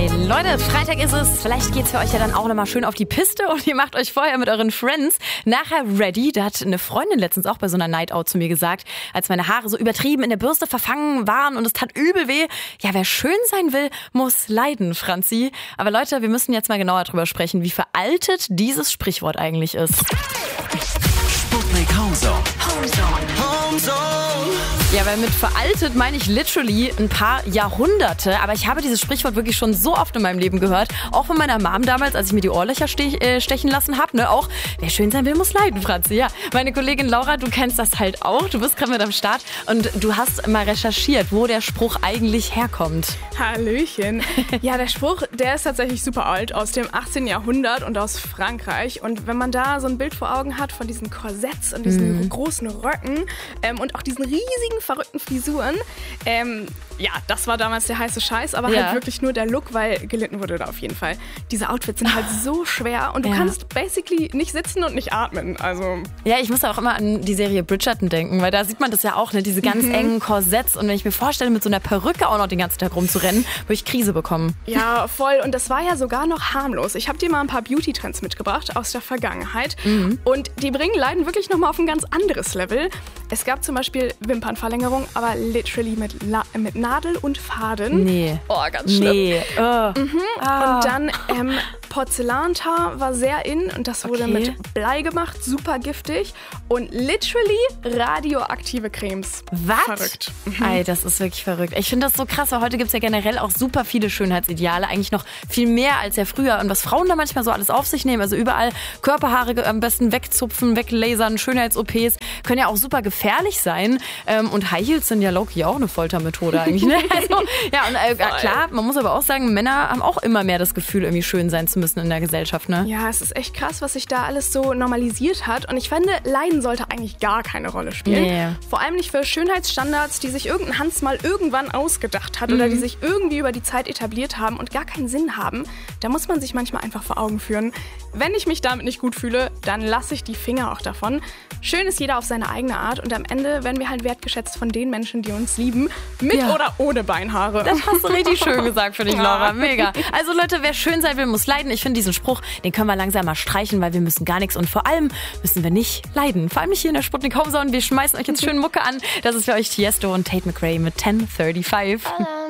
Hey Leute, Freitag ist es. Vielleicht geht's für euch ja dann auch nochmal schön auf die Piste und ihr macht euch vorher mit euren Friends nachher ready. Da hat eine Freundin letztens auch bei so einer Night Out zu mir gesagt, als meine Haare so übertrieben in der Bürste verfangen waren und es tat übel weh. Ja, wer schön sein will, muss leiden, Franzi. Aber Leute, wir müssen jetzt mal genauer drüber sprechen, wie veraltet dieses Sprichwort eigentlich ist. Sputnik Homezone. Ja, weil mit veraltet meine ich literally ein paar Jahrhunderte. Aber ich habe dieses Sprichwort wirklich schon so oft in meinem Leben gehört. Auch von meiner Mom damals, als ich mir die Ohrlöcher stechen lassen habe. Ne? Auch, wer schön sein will, muss leiden, Franzi. Ja, meine Kollegin Laura, du kennst das halt auch. Du bist gerade mit am Start und du hast mal recherchiert, wo der Spruch eigentlich herkommt. Hallöchen. Ja, der Spruch, der ist tatsächlich super alt, aus dem 18. Jahrhundert und aus Frankreich. Und wenn man da so ein Bild vor Augen hat von diesen Korsetts und diesen großen Röcken und auch diesen riesigen, verrückten Frisuren, ja, das war damals der heiße Scheiß, aber halt wirklich nur der Look, weil gelitten wurde da auf jeden Fall. Diese Outfits sind halt so schwer und du kannst basically nicht sitzen und nicht atmen. Also ja, ich muss auch immer an die Serie Bridgerton denken, weil da sieht man das ja auch, ne? Diese ganz engen Korsetts. Und wenn ich mir vorstelle, mit so einer Perücke auch noch den ganzen Tag rumzurennen, würde ich Krise bekommen. Ja, voll. Und das war ja sogar noch harmlos. Ich habe dir mal ein paar Beauty-Trends mitgebracht aus der Vergangenheit. Und die bringen Leiden wirklich nochmal auf ein ganz anderes Level. Es gab zum Beispiel Wimpernverlängerung, aber literally mit Nadel und Faden. Nee. Oh, ganz schlimm. Nee. Und dann Porzellantar war sehr in und das wurde mit Blei gemacht, super giftig und literally radioaktive Cremes. Was? Verrückt. Ey, das ist wirklich verrückt. Ich finde das so krass, weil heute gibt es ja generell auch super viele Schönheitsideale, eigentlich noch viel mehr als ja früher. Und was Frauen da manchmal so alles auf sich nehmen, also überall Körperhaare am besten wegzupfen, weglasern, Schönheits-OPs, können ja auch super gefährlich sein. Und High Heels sind ja low-key auch eine Foltermethode eigentlich. Ne? Also, ja, und klar, man muss aber auch sagen, Männer haben auch immer mehr das Gefühl, irgendwie schön sein zu müssen in der Gesellschaft. Ne? Ja, es ist echt krass, was sich da alles so normalisiert hat. Und ich finde, Leiden sollte eigentlich gar keine Rolle spielen. Nee. Vor allem nicht für Schönheitsstandards, die sich irgendein Hans mal irgendwann ausgedacht hat oder die sich irgendwie über die Zeit etabliert haben und gar keinen Sinn haben. Da muss man sich manchmal einfach vor Augen führen. Wenn ich mich damit nicht gut fühle, dann lasse ich die Finger auch davon. Schön ist jeder auf seine eigene Art und am Ende werden wir halt wertgeschätzt von den Menschen, die uns lieben, mit oder ohne Beinhaare. Das hast du richtig schön gesagt, finde ich, Laura. Mega. Also Leute, wer schön sein will, muss leiden. Ich finde diesen Spruch, den können wir langsam mal streichen, weil wir müssen gar nichts und vor allem müssen wir nicht leiden. Vor allem nicht hier in der Sputnik Homezone. Wir schmeißen euch jetzt schön Mucke an. Das ist für euch Tiesto und Tate McRae mit 1035.